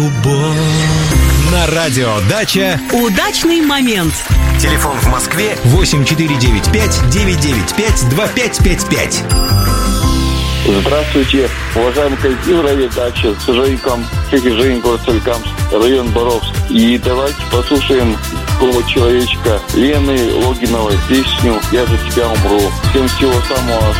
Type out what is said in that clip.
На радио «Дача» удачный момент. Телефон в Москве 8495-995-2555. Здравствуйте, уважаемый коллектив «Радио Дача», с Женьком, Женька, город Соликамск, район Боровск. И давайте послушаем такого человечка Лены Логиновой песню «Я за тебя умру». Всем всего самого